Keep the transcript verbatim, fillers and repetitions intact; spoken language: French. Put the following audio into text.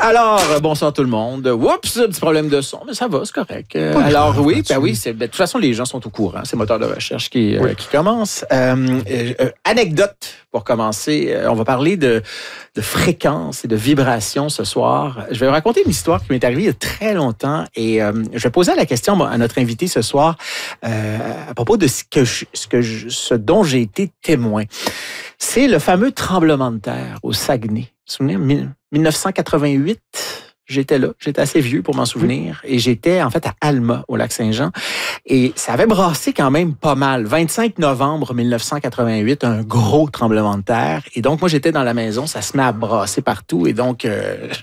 Alors, euh, bonsoir tout le monde. Oups, petit problème de son, mais ça va, c'est correct. Euh, alors oui, ben oui, c'est, ben, de toute façon, les gens sont au courant. C'est moteur de recherche qui, oui. euh, qui commence. Euh, euh, anecdote pour commencer. Euh, on va parler de, de fréquence et de vibration ce soir. Je vais vous raconter une histoire qui m'est arrivée il y a très longtemps et euh, je vais poser la question à notre invité ce soir euh, à propos de ce que je, ce que je, ce dont j'ai été témoin. C'est le fameux tremblement de terre au Saguenay. Vous vous souvenez, dix-neuf cent quatre-vingt-huit, j'étais là, j'étais assez vieux pour m'en souvenir, et j'étais en fait à Alma, au Lac-Saint-Jean, et ça avait brassé quand même pas mal. vingt-cinq novembre dix-neuf cent quatre-vingt-huit, un gros tremblement de terre, et donc moi j'étais dans la maison, ça se met à brasser partout, et donc euh,